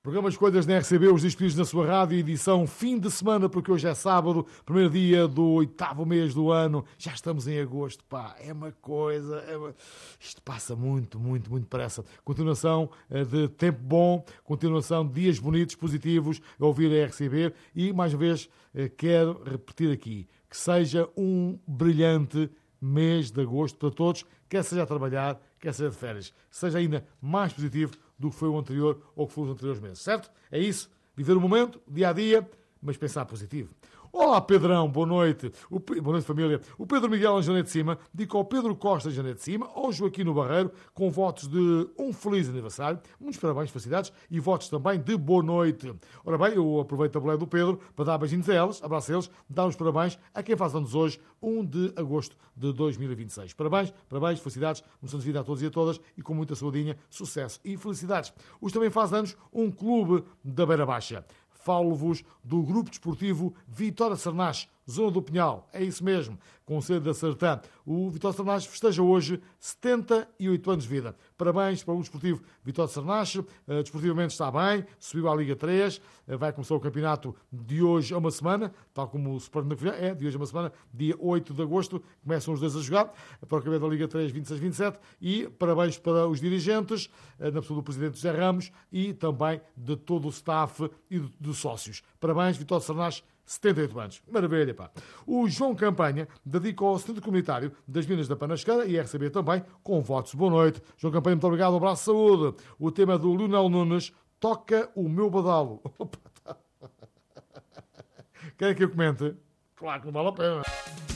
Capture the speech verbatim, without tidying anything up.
Programa Escolhas na R C B, os despedidos na sua rádio, edição fim de semana, porque hoje é sábado, primeiro dia do oitavo mês do ano, já estamos em agosto, pá, é uma coisa, é uma... isto passa muito, muito, muito depressa. Continuação de tempo bom, continuação de dias bonitos, positivos, a ouvir a R C B e, mais uma vez, quero repetir aqui, que seja um brilhante mês de agosto para todos, quer seja a trabalhar, quer seja de férias, seja ainda mais positivo do que foi o anterior ou que foi os anteriores meses, certo? É isso, viver o momento, dia a dia, mas pensar positivo. Olá Pedrão, boa noite. O P... Boa noite família. O Pedro Miguel em Janeiro de Cima dedica ao Pedro Costa em Janeiro de Cima, ao Joaquim no Barreiro, com votos de um feliz aniversário, muitos parabéns, felicidades e votos também de boa noite. Ora bem, eu aproveito a boleia do Pedro para dar beijinhos a elas, abraço a eles, dar os parabéns a quem faz anos hoje, um de agosto de dois mil e vinte e seis. Parabéns, parabéns, felicidades, muitos anos de vida a todos e a todas e com muita saudinha, sucesso e felicidades. Os também faz anos um clube da Beira Baixa. Falo-vos do Grupo Desportivo Vitória Sarnás, Zona do Pinhal. É isso mesmo, Concelho da Sertã. O Vitória Sarnás festeja hoje setenta e oito anos de vida. Parabéns para o Desportivo Vitória Sarnás. Uh, desportivamente está bem, subiu à Liga três. Uh, vai começar o campeonato de hoje a uma semana, tal como o Sporting é, de hoje a uma semana, dia oito de agosto. Começam os dois a jogar para o campeonato da Liga três, vinte e seis vinte e sete. E parabéns para os dirigentes, uh, na pessoa do Presidente José Ramos e também de todo o staff e dos sócios. Parabéns, Vitória Sarnás, setenta e oito anos. Maravilha, pá. O João Campanha dedica ao Centro Comunitário das Minas da Panasqueira e a R C B também, com votos. Boa noite. João Campanha, muito obrigado. Um abraço de saúde. O tema é do Lionel Nunes, Toca o Meu Badalo. Quer que eu comente? Claro que não vale a pena.